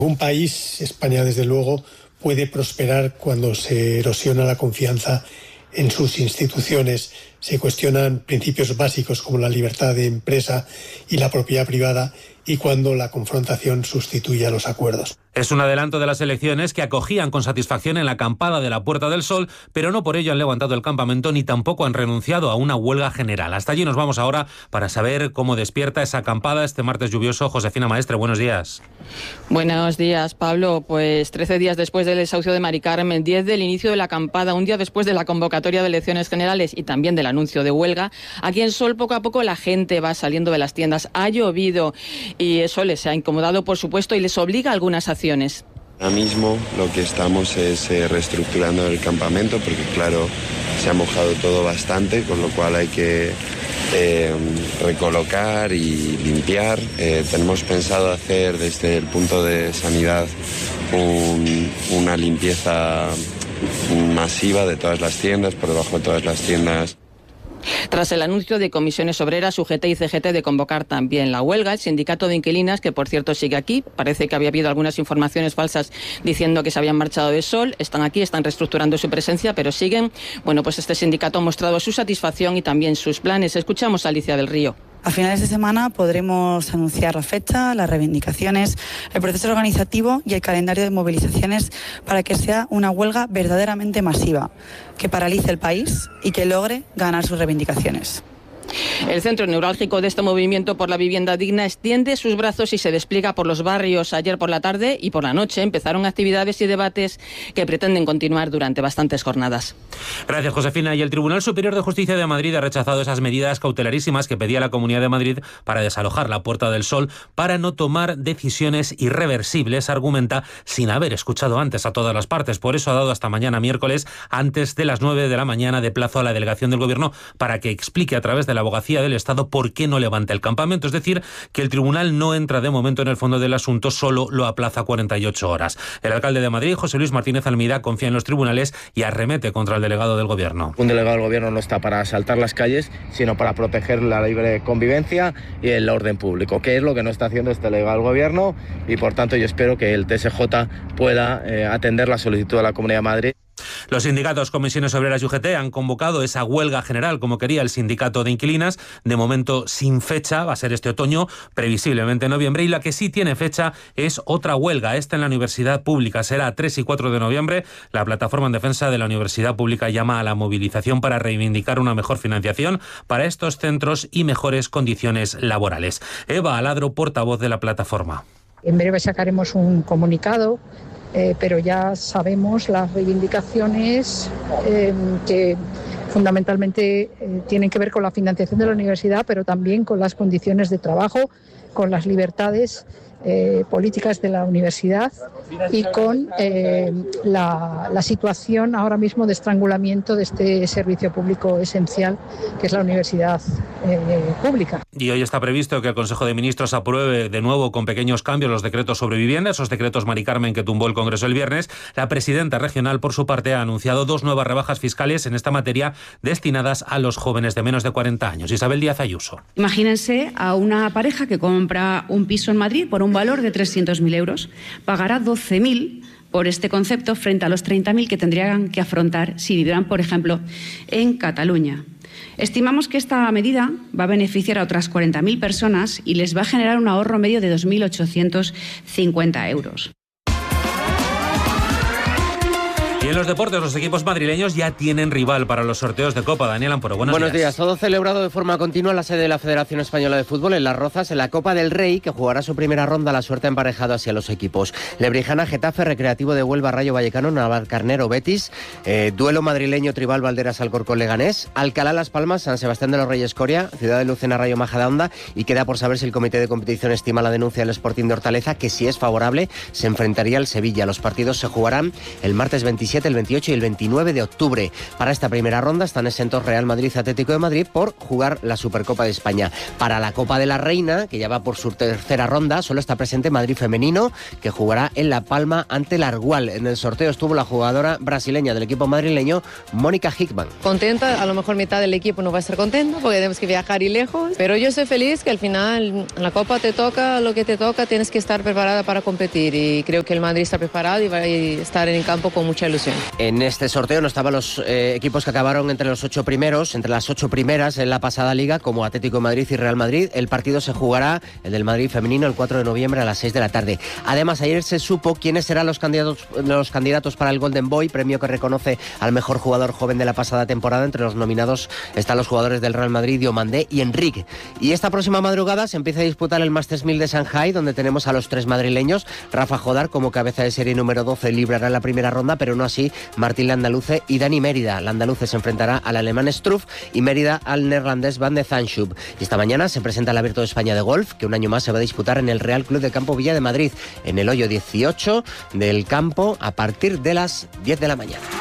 Un país, España desde luego, puede prosperar cuando se erosiona la confianza en sus instituciones, se cuestionan principios básicos como la libertad de empresa y la propiedad privada y cuando la confrontación sustituye a los acuerdos. Es un adelanto de las elecciones que acogían con satisfacción en la acampada de la Puerta del Sol, pero no por ello han levantado el campamento ni tampoco han renunciado a una huelga general. Hasta allí nos vamos ahora para saber cómo despierta esa acampada este martes lluvioso. Josefina Maestre, buenos días. Buenos días, Pablo. Pues 13 días después del desahucio de Mari Carmen, 10 del inicio de la acampada, un día después de la convocatoria de elecciones generales y también del anuncio de huelga, aquí en Sol poco a poco la gente va saliendo de las tiendas. Ha llovido y eso les ha incomodado, por supuesto, y les obliga a algunas acciones. Ahora mismo lo que estamos es reestructurando el campamento porque, claro, se ha mojado todo bastante, con lo cual hay que recolocar y limpiar. Tenemos pensado hacer desde el punto de sanidad una limpieza masiva de todas las tiendas, por debajo de todas las tiendas. Tras el anuncio de Comisiones Obreras, UGT y CGT de convocar también la huelga, el sindicato de inquilinas, que por cierto sigue aquí, parece que había habido algunas informaciones falsas diciendo que se habían marchado de Sol, están aquí, están reestructurando su presencia, pero siguen. Bueno, pues este sindicato ha mostrado su satisfacción y también sus planes. Escuchamos a Alicia del Río. A finales de semana podremos anunciar la fecha, las reivindicaciones, el proceso organizativo y el calendario de movilizaciones para que sea una huelga verdaderamente masiva, que paralice el país y que logre ganar sus reivindicaciones. El centro neurálgico de este movimiento por la vivienda digna extiende sus brazos y se despliega por los barrios. Ayer por la tarde y por la noche empezaron actividades y debates que pretenden continuar durante bastantes jornadas. Gracias, Josefina. Y el Tribunal Superior de Justicia de Madrid ha rechazado esas medidas cautelarísimas que pedía la Comunidad de Madrid para desalojar la Puerta del Sol para no tomar decisiones irreversibles, argumenta, sin haber escuchado antes a todas las partes. Por eso ha dado hasta mañana miércoles, antes de las 9 de la mañana, de plazo a la delegación del Gobierno para que explique a través de la Abogacía del Estado por qué no levanta el campamento. Es decir, que el tribunal no entra de momento en el fondo del asunto, solo lo aplaza 48 horas. El alcalde de Madrid, José Luis Martínez Almeida, confía en los tribunales y arremete contra el delegado del Gobierno. Un delegado del Gobierno no está para asaltar las calles, sino para proteger la libre convivencia y el orden público, que es lo que no está haciendo este delegado del Gobierno, y por tanto yo espero que el TSJ pueda atender la solicitud de la Comunidad de Madrid. Los sindicatos Comisiones Obreras y UGT han convocado esa huelga general como quería el sindicato de inquilinas, de momento sin fecha, va a ser este otoño, previsiblemente en noviembre, y la que sí tiene fecha es otra huelga, esta en la universidad pública, será 3 y 4 de noviembre. La plataforma en defensa de la universidad pública llama a la movilización para reivindicar una mejor financiación para estos centros y mejores condiciones laborales. Eva Aladro, portavoz de la plataforma. En breve sacaremos un comunicado, pero ya sabemos las reivindicaciones que fundamentalmente tienen que ver con la financiación de la universidad, pero también con las condiciones de trabajo, con las libertades políticas de la universidad y con la situación ahora mismo de estrangulamiento de este servicio público esencial que es la universidad pública. Y hoy está previsto que el Consejo de Ministros apruebe de nuevo con pequeños cambios los decretos sobre vivienda, esos decretos Mari Carmen que tumbó el Congreso el viernes. La presidenta regional, por su parte, ha anunciado 2 nuevas rebajas fiscales en esta materia destinadas a los jóvenes de menos de 40 años. Isabel Díaz Ayuso. Imagínense a una pareja que compra un piso en Madrid por un valor de 300.000 euros. Pagará 12.000 por este concepto frente a los 30.000 que tendrían que afrontar si vivieran, por ejemplo, en Cataluña. Estimamos que esta medida va a beneficiar a otras 40.000 personas y les va a generar un ahorro medio de 2.850 euros. Y en los deportes, los equipos madrileños ya tienen rival para los sorteos de Copa. Daniel Amparo, buenos días. Todo celebrado de forma continua en la sede de la Federación Española de Fútbol, en Las Rozas, en la Copa del Rey, que jugará su primera ronda. La suerte ha emparejado hacia los equipos. Lebrijana, Getafe, Recreativo de Huelva, Rayo Vallecano, Navalcarnero, Betis, duelo madrileño, Tribal, Valderas, Alcorcón, Leganés, Alcalá, Las Palmas, San Sebastián de los Reyes, Coria, Ciudad de Lucena, Rayo Majadahonda, y queda por saber si el Comité de Competición estima la denuncia del Sporting de Hortaleza, que si es favorable se enfrentaría al Sevilla. Los partidos se jugarán el martes 27 27, el 28 y el 29 de octubre. Para esta primera ronda están exentos Real Madrid y Atlético de Madrid por jugar la Supercopa de España. Para la Copa de la Reina, que ya va por su tercera ronda, solo está presente Madrid femenino, que jugará en La Palma ante el Argual. En el sorteo estuvo la jugadora brasileña del equipo madrileño, Mónica Hickman. Contenta, a lo mejor mitad del equipo no va a estar contenta porque tenemos que viajar y lejos, pero yo estoy feliz que al final en la Copa te toca lo que te toca, tienes que estar preparada para competir y creo que el Madrid está preparado y va a estar en el campo con mucha ilusión. En este sorteo no estaban los equipos que acabaron entre los 8 primeros, entre las 8 primeras en la pasada liga, como Atlético de Madrid y Real Madrid. El partido se jugará, el del Madrid femenino, el 4 de noviembre a las 6 de la tarde. Además, ayer se supo quiénes serán los candidatos para el Golden Boy, premio que reconoce al mejor jugador joven de la pasada temporada. Entre los nominados están los jugadores del Real Madrid, Diomandé y Enrique. Y esta próxima madrugada se empieza a disputar el Masters 1000 de Shanghai, donde tenemos a los 3 madrileños. Rafa Jodar, como cabeza de serie número 12, librará la primera ronda, pero no así Martín Landaluce y Dani Mérida. Landaluce se enfrentará al alemán Struff y Mérida al neerlandés Van de Zandschulp. Y esta mañana se presenta el Abierto de España de golf, que un año más se va a disputar en el Real Club de Campo Villa de Madrid, en el hoyo 18 del campo, a partir de las 10 de la mañana.